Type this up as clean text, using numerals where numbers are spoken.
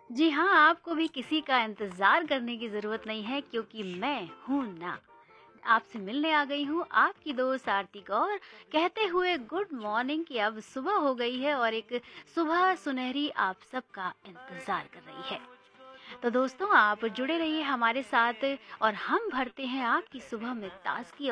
जी हाँ, आपको भी किसी का इंतज़ार करने की ज़रूरत नहीं है क्योंकि मैं हूँ ना। आपसे मिलने आ गई हूँ आपकी दोस्त आरती कौर, कहते हुए गुड मॉर्निंग कि अब सुबह हो गई है और एक सुबह सुनहरी आप सबका इंतज़ार कर रही है। तो दोस्तों, आप जुड़े रहिए हमारे साथ और हम भरते हैं आपकी सुबह में ताज़गी